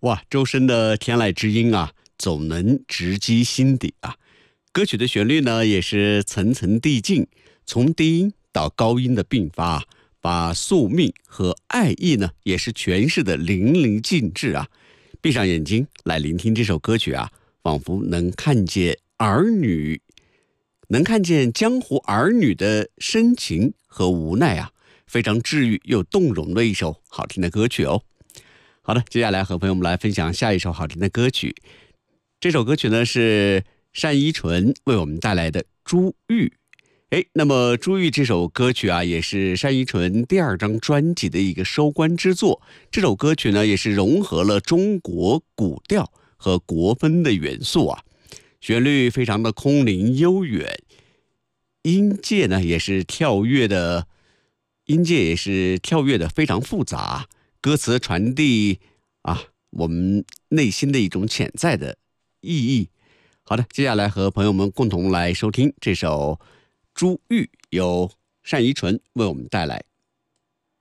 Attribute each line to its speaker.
Speaker 1: 哇，周深的天籁之音啊，总能直击心底啊。歌曲的旋律呢，也是层层递进，从低音到高音的并发，把宿命和爱意呢，也是诠释的淋漓尽致啊。闭上眼睛来聆听这首歌曲啊，仿佛能看见江湖儿女的深情和无奈啊，非常治愈又动容的一首好听的歌曲哦。好的，接下来和朋友们来分享下一首好听的歌曲。这首歌曲呢是单依纯为我们带来的《珠玉》。那么《珠玉》这首歌曲啊，也是单依纯第2张专辑的一个收官之作。这首歌曲呢，也是融合了中国古调和国风的元素啊，旋律非常的空灵悠远，音阶也是跳跃的非常复杂，歌词传递我们内心的一种潜在的意义。好的，接下来和朋友们共同来收听这首《珠玉》，由单依纯为我们带来。